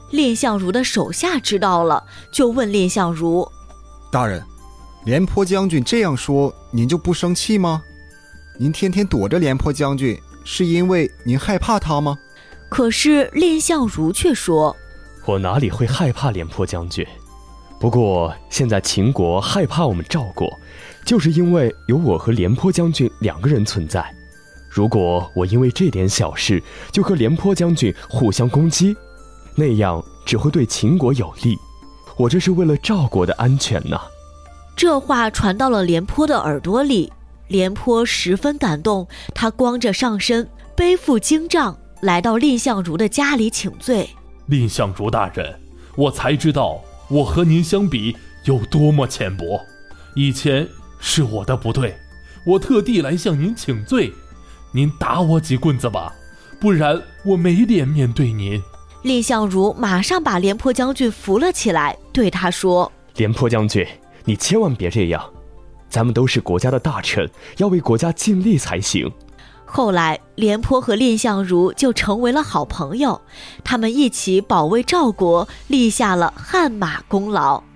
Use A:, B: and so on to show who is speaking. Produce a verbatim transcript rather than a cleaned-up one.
A: 蔺相如的手下知道了，就问蔺相如：
B: 大人，廉颇将军这样说，您就不生气吗？您天天躲着廉颇将军，是因为您害怕他吗？
A: 可是蔺相如却说：
C: 我哪里会害怕廉颇将军？不过现在秦国害怕我们赵国，就是因为有我和廉颇将军两个人存在。如果我因为这点小事就和廉颇将军互相攻击，那样只会对秦国有利，我这是为了赵国的安全呢。
A: 这话传到了廉颇的耳朵里，廉颇十分感动，他光着上身，背负荆杖，来到蔺相如的家里请罪。
D: 蔺相如大人，我才知道我和您相比有多么浅薄，以前是我的不对，我特地来向您请罪，您打我几棍子吧，不然我没脸面对您。
A: 蔺相如马上把廉颇将军扶了起来，对他说：
C: 廉颇将军，你千万别这样，咱们都是国家的大臣，要为国家尽力才行。
A: 后来廉颇和蔺相如就成为了好朋友，他们一起保卫赵国，立下了汗马功劳。